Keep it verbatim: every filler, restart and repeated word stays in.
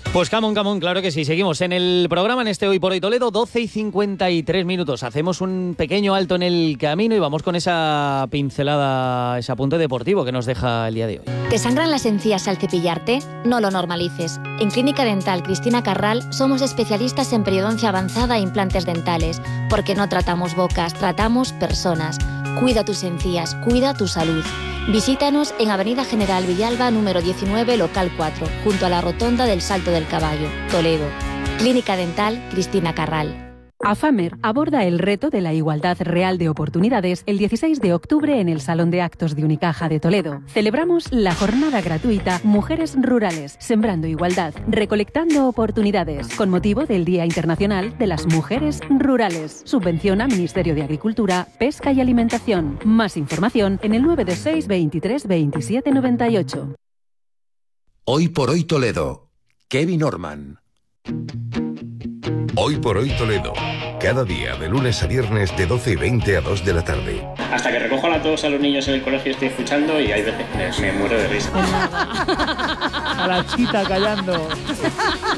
Pues come on, come on, claro que sí. Seguimos en el programa en este Hoy por Hoy Toledo, doce y cincuenta y tres minutos. Hacemos un pequeño alto en el camino y vamos con esa pincelada, ese apunte deportivo que nos deja el día de hoy. ¿Te sangran las encías al cepillarte? No lo normalices. En Clínica Dental Cristina Carral somos especialistas en periodoncia avanzada e implantes dentales, porque no tratamos bocas, tratamos personas. Cuida tus encías, cuida tu salud. Visítanos en Avenida General Villalba, número diecinueve, local cuatro, junto a la rotonda del Salto del Caballo, Toledo. Clínica Dental Cristina Carral. AFAMER aborda el reto de la igualdad real de oportunidades el dieciséis de octubre en el Salón de Actos de Unicaja de Toledo. Celebramos la jornada gratuita Mujeres Rurales, Sembrando Igualdad, Recolectando Oportunidades, con motivo del Día Internacional de las Mujeres Rurales. Subvenciona Ministerio de Agricultura, Pesca y Alimentación. Más información en el nueve dos seis, veintitrés, veintisiete, noventa y ocho. Hoy por Hoy Toledo. Kevin Orman. Hoy por Hoy Toledo. Cada día, de lunes a viernes, de doce y veinte a dos de la tarde. Hasta que recojo a todos a los niños en el colegio estoy escuchando y hay veces que me, me muero de risa. A la chita callando.